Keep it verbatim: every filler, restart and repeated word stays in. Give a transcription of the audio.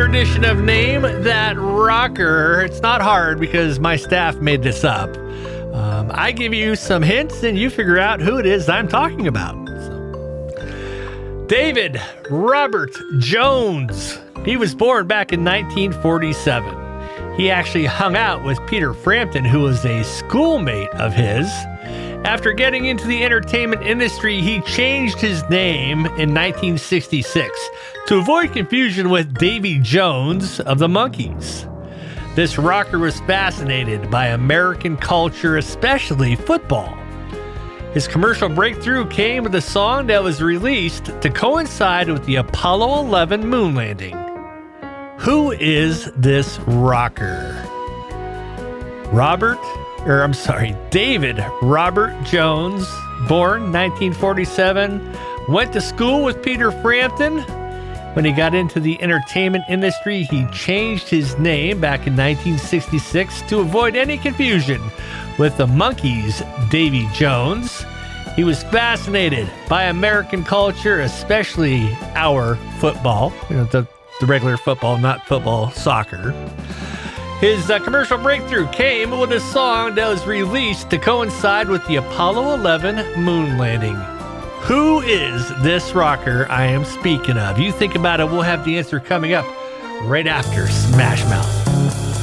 edition of Name That Rocker. It's not hard because my staff made this up. Um, I give you some hints and you figure out who it is I'm talking about. So. David Robert Jones. He was born back in nineteen forty-seven. He actually hung out with Peter Frampton, who was a schoolmate of his. After getting into the entertainment industry, he changed his name in nineteen sixty-six to avoid confusion with Davy Jones of the Monkees. This rocker was fascinated by American culture, especially football. His commercial breakthrough came with a song that was released to coincide with the Apollo eleven moon landing. Who is this rocker? Robert, or I'm sorry, David Robert Jones, born nineteen forty-seven, went to school with Peter Frampton. When he got into the entertainment industry, he changed his name back in nineteen sixty-six to avoid any confusion with the Monkees' Davy Jones. He was fascinated by American culture, especially our football, you know, the, the regular football, not football, soccer. His uh, commercial breakthrough came with a song that was released to coincide with the Apollo eleven moon landing. Who is this rocker I am speaking of? You think about it, we'll have the answer coming up right after Smash Mouth.